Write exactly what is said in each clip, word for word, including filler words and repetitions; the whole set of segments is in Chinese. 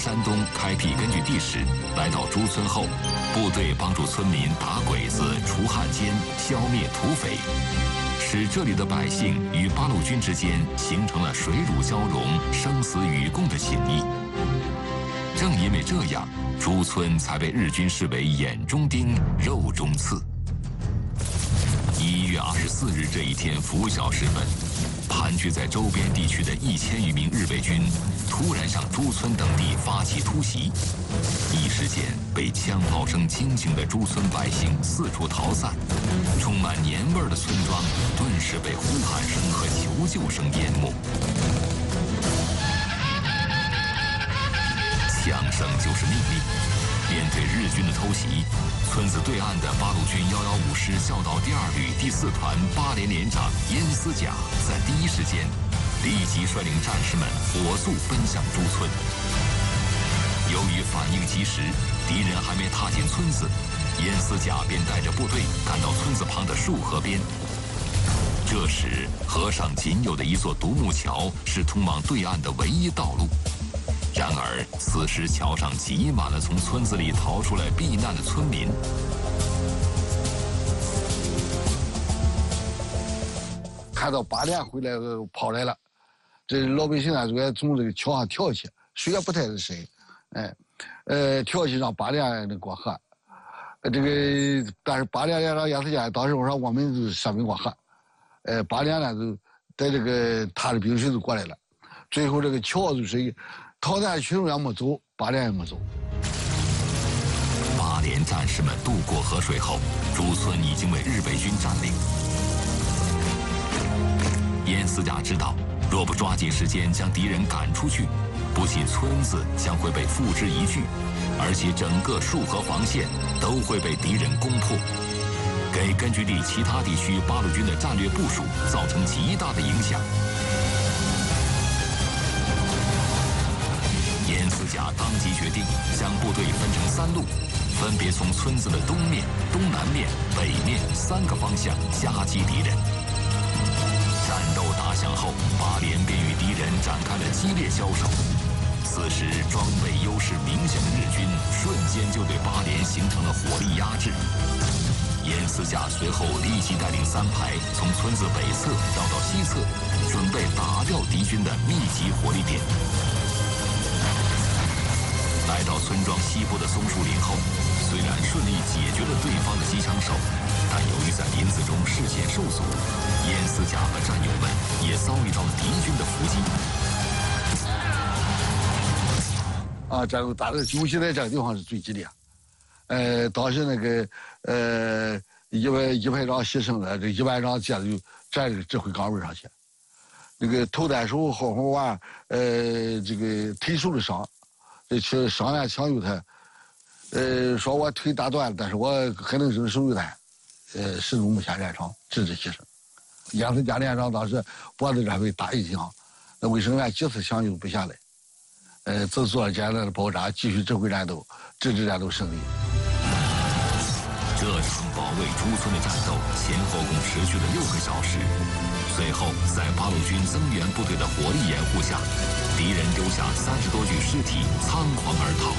山东开辟根据地时，来到朱村后，部队帮助村民打鬼子、除汉奸、消灭土匪，使这里的百姓与八路军之间形成了水乳交融、生死与共的情谊。正因为这样，朱村才被日军视为眼中钉、肉中刺。一月二十四日这一天拂晓时分，盘踞在周边地区的一千余名日伪军突然向朱村等地发起突袭，一时间被枪炮声惊醒的朱村百姓四处逃散，充满年味儿的村庄顿时被呼喊声和求救声淹没。枪声就是命令。面对日军的偷袭，村子对岸的八路军幺幺五师教导第二旅第四团八连连长燕思甲在第一时间立即率领战士们火速奔向朱村。由于反应及时，敌人还没踏进村子，燕思甲便带着部队赶到村子旁的束河边。这时，河上仅有的一座独木桥是通往对岸的唯一道路。然而，此时桥上挤满了从村子里逃出来避难的村民。 看到八连回来跑来了，这老百姓啊就该从这个桥上跳下，水也不太深，哎，呃，跳下让八连那过河。这个但是八连连长燕思甲当时我说我们就上面过河，呃，八连呢就带这个他的兵水就过来了，最后这个桥就是逃难群众也没走，八连也没走。 八连战士们渡过河水后，朱村已经被日伪军占领。燕思甲知道，若不抓紧时间将敌人赶出去，不仅村子将会被付之一炬，而且整个束河防线都会被敌人攻破，给根据地其他地区八路军的战略部署造成极大的影响。燕思甲当即决定将部队分成三路，分别从村子的东面、东南面、北面三个方向夹击敌人。战斗打响后，八连便与敌人展开了激烈交手。此时装备优势明显的日军瞬间就对八连形成了火力压制。燕思甲随后立即带领三排从村子北侧绕到西侧，准备打掉敌军的密集火力点。来到村庄西部的松树林后，虽然顺利解决了对方的机枪手，但由于在林子中视线受阻，燕思甲和战友们也遭遇到了敌军的伏击。 啊，战斗打的尤其在这个地方是最激烈。呃，当时那个呃一排一排长牺牲了，这一班长接着就站在指挥岗位上去。那个头弹手、后后腕，呃，这个腿受了伤。这去伤员抢救他，呃，说我腿打断了，但是我还能扔手榴弹，呃，始终没下战场，直至牺牲。燕思甲连长当时脖子这被打一枪，那卫生员几次抢救不下来，呃，只做了简单的包扎，继续指挥战斗，直至战斗胜利。 这场保卫朱村的战斗前后共持续了六个小时，随后在八路军增援部队的火力掩护下，敌人丢下三十多具尸体，仓皇而逃。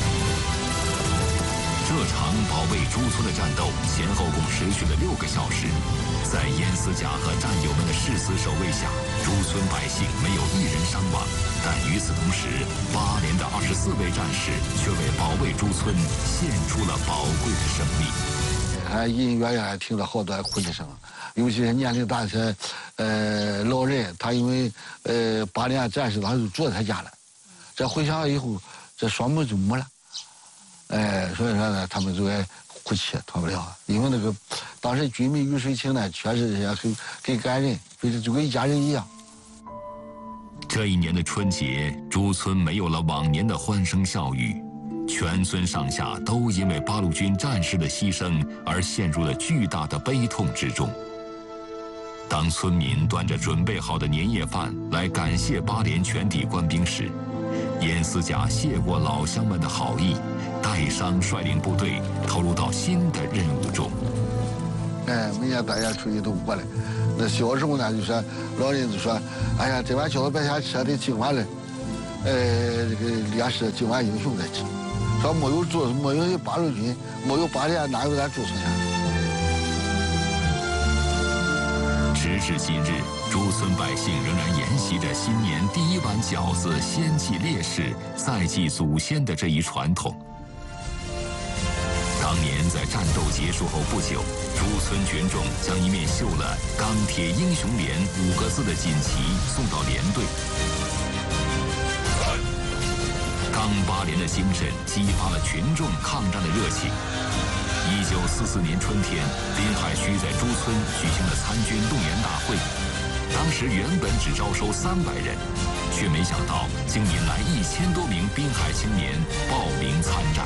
这场保卫朱村的战斗前后共持续了六个小时，在燕思甲和战友们的誓死守卫下，朱村百姓没有一人伤亡，但与此同时，八连的二十四位战士却为保卫朱村献出了宝贵的生命。 还隐隐约约还听到好多哭泣声，尤其是年龄大些，呃，老人，他因为呃八连战士他就住在他家了，这回乡以后，这双目就没了。哎，所以说呢，他们就爱哭泣，脱不了。因为那个当时军民鱼水情呢，确实也很很感人，就是就跟一家人一样。 这一年的春节，朱村没有了往年的欢声笑语，全村上下都因为八路军战士的牺牲而陷入了巨大的悲痛之中。当村民端着准备好的年夜饭来感谢八连全体官兵时，燕思甲谢过老乡们的好意，带伤率领部队投入到新的任务中。 哎，每年大家出去都过来。那小时候呢，就说老人就说：“哎呀，这碗饺子别先吃，得今晚了。” 呃，这个烈士靖安英雄在这。说没有驻，没有八路军，没有八连，哪有咱驻村呀？ 时至今日，驻村百姓仍然沿袭着新年第一碗饺子先祭烈士、再祭祖先的这一传统。当年在战斗结束后不久，驻村群众将一面绣了“钢铁英雄连”五个字的锦旗送到连队。钢八连的精神激发了群众抗战的热情。一九四四年春天，滨海区在驻村举行了参军动员大会。当时原本只招收三百人，却没想到竟引来一千多名滨海青年报名参战。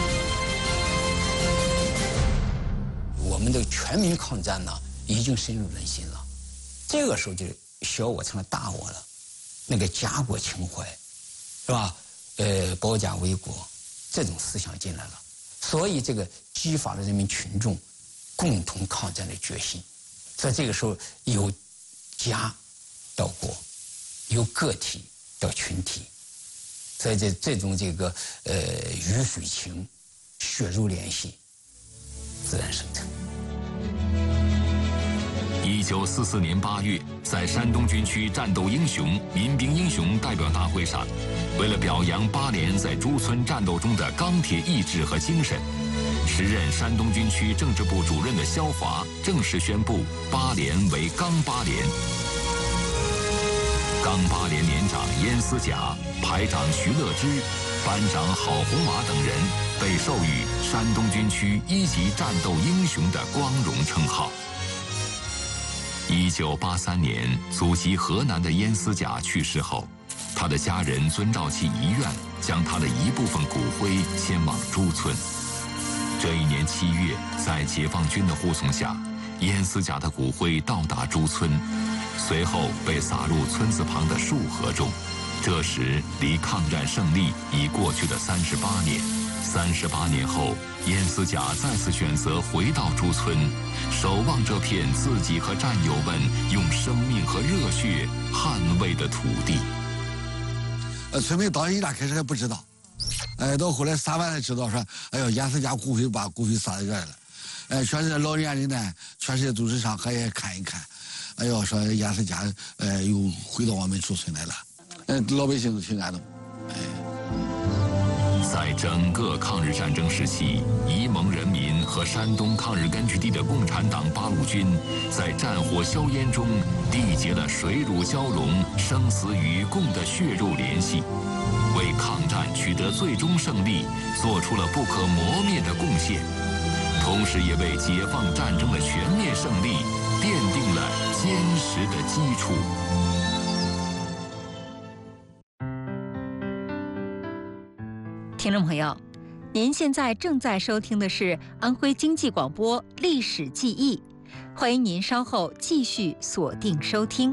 我们的全民抗战呢，已经深入人心了。这个时候就小我成了大我了，那个家国情怀，是吧？呃，保家卫国这种思想进来了，所以这个激发了人民群众共同抗战的决心。在这个时候，由家到国，由个体到群体，在这这种这个呃鱼水情、血肉联系，自然生成。 一九四四年八月，在山东军区战斗英雄、民兵英雄代表大会上，为了表扬八连在驻村战斗中的钢铁意志和精神，时任山东军区政治部主任的萧华正式宣布八连为钢八连。钢八连连长燕思甲、排长徐乐之、班长郝红瓦等人被授予山东军区一级战斗英雄的光荣称号。一九八三年，祖籍河南的燕思甲去世后，他的家人遵照其遗愿，将他的一部分骨灰迁往驻村。这一年七月，在解放军的护送下，燕思甲的骨灰到达驻村，随后被撒入村子旁的树河中。这时，离抗战胜利已过去了三十八年。三十八年后，燕思甲再次选择回到驻村，守望这片自己和战友们用生命和热血捍卫的土地。 呃，村民当时一开始还不知道，哎，到后来撒完才知道说，哎呦，燕思甲骨灰把骨灰撒在这儿了。哎，确实老年人呢，确实组织上可以看一看。哎呦，说燕思甲，呃，又回到我们驻村来了，嗯，老百姓都挺感动。哎。 在整个抗日战争时期，沂蒙人民和山东抗日根据地的共产党八路军，在战火硝烟中缔结了水乳交融、生死与共的血肉联系，为抗战取得最终胜利做出了不可磨灭的贡献，同时也为解放战争的全面胜利奠定了坚实的基础。 听众朋友，您现在正在收听的是安徽经济广播《历史记忆》，欢迎您稍后继续锁定收听。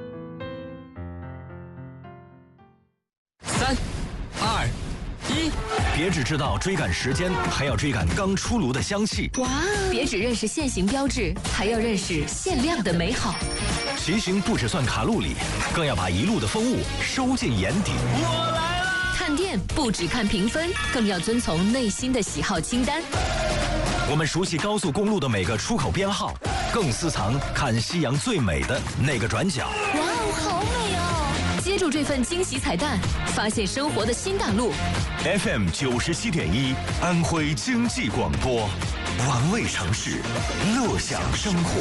三、二、一，别只知道追赶时间，还要追赶刚出炉的香气。 哇！别只认识现行标志，还要认识限量的美好。 骑行不只算卡路里，更要把一路的风物收进眼底。我来。 看店不只看评分，更要遵从内心的喜好清单。 我们熟悉高速公路的每个出口编号，更私藏看夕阳最美的那个转角。 哇哦，好美哦！接住这份惊喜彩蛋，发现生活的新大陆。 F M 九十七点一，安徽经济广播，玩味城市，乐享生活。